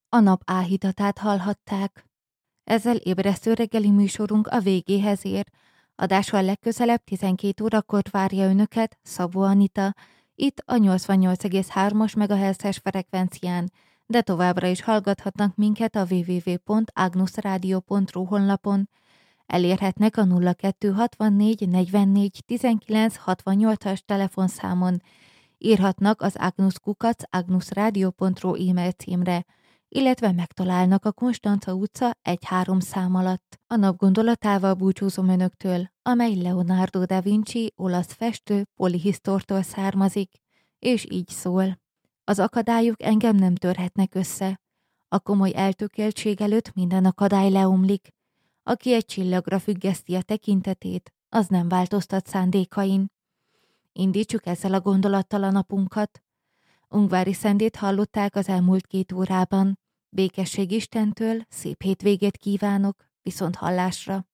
A nap áhítatát hallhatták. Ezzel ébresztő reggeli műsorunk a végéhez ér. Adással legközelebb 12 órakor várja önöket Szabó Anita, itt a 88,3-as MHz-es frekvencián, de továbbra is hallgathatnak minket a www.agnusradio.ru honlapon. Elérhetnek a 0264 44 19 68-as telefonszámon. Írhatnak az agnusradio.ru e-mail címre, illetve megtalálnak a Konstanca utca 1-3 szám alatt. A nap gondolatával búcsúzom önöktől, amely Leonardo da Vinci, olasz festő, polihisztortól származik, és így szól. Az akadályok engem nem törhetnek össze. A komoly eltökéltség előtt minden akadály leomlik. Aki egy csillagra függeszti a tekintetét, az nem változtat szándékain. Indítsuk ezzel a gondolattal a napunkat. Ungvári Szendét hallották az elmúlt 2 órában. Békesség Istentől, szép hétvégét kívánok, viszont hallásra!